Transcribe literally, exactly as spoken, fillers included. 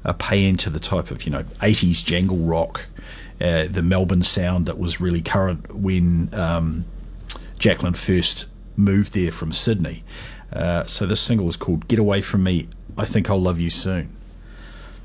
uh, pay into the type of, you know, eighties jangle rock, uh, the Melbourne sound that was really current when um, Jacqueline first moved there from Sydney. Uh, so this single is called Get Away From Me, I Think I'll Love You Soon.